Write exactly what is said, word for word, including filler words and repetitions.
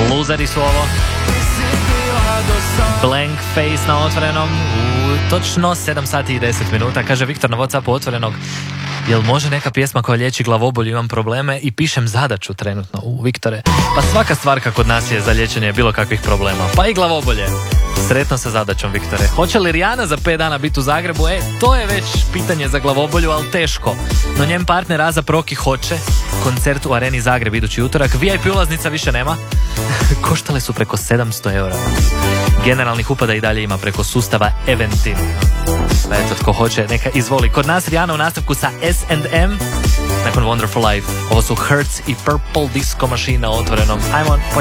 Loseri su ovo. Blank Face na otvorenom u točno sedam sati i deset minuta. Kaže Viktor na WhatsAppu otvorenog: jel može neka pjesma koja liječi glavobolju, imam probleme i pišem zadaću trenutno. U, Viktore, pa svaka stvarka kod nas je za liječenje bilo kakvih problema, pa i glavobolje. Sretno sa zadaćom, Viktore. Hoće li Rijana za pet dana biti u Zagrebu? E, to je već pitanje za glavobolju, ali teško. No njen partner Aza Proki hoće. Koncert u Areni Zagreb idući utorak. V I P ulaznica više nema. Koštale su preko sedamsto eura. Generalnih upada i dalje ima preko sustava Eventim. Pa eto, tko hoće, neka izvoli. Kod nas Rijana u nastavku sa S and M. Nakon Wonderful Life. Ovo su Hertz i Purple Disco Machine na otvorenom. Ajmo